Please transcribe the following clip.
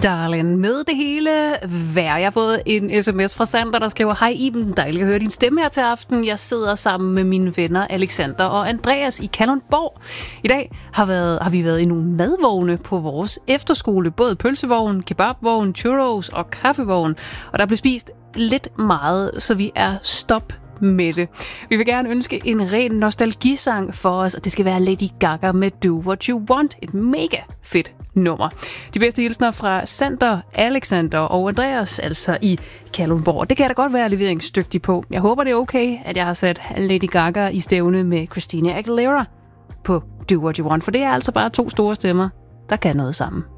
Darling, med det hele vejr. Jeg har fået en sms fra Sander, der skriver: Hej Iben, dejligt at høre din stemme her til aften. Jeg sidder sammen med mine venner Alexander og Andreas i Kalundborg. I dag har vi været i nogle madvogne på vores efterskole. Både pølsevogn, kebabvogn, churros og kaffevogn. Og der blev spist lidt meget, så vi er stop med det. Vi vil gerne ønske en ren nostalgisang for os, og det skal være Lady Gaga med Do What You Want. Et mega fedt nummer. De bedste hilsner fra Sander, Alexander og Andreas, altså i Kalundborg. Det kan jeg da godt være leveringsdygtig på. Jeg håber, det er okay, at jeg har sat Lady Gaga i stævne med Christina Aguilera på Do What You Want, for det er altså bare to store stemmer, der kan noget sammen.